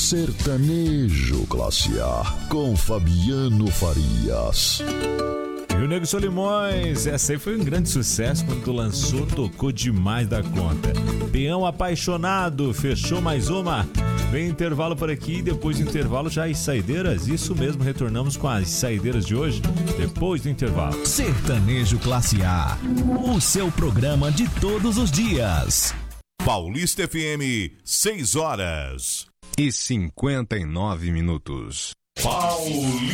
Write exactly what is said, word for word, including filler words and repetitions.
Sertanejo Classe A, com Fabiano Farias. E o Nego Solimões, essa aí foi um grande sucesso quando lançou, tocou demais da conta. Peão Apaixonado, fechou mais uma. Vem intervalo por aqui, depois do intervalo já as saideiras. Isso mesmo, retornamos com as saideiras de hoje, depois do intervalo. Sertanejo Classe A, o seu programa de todos os dias. Paulista F M, seis horas e cinquenta e nove minutos. Paulista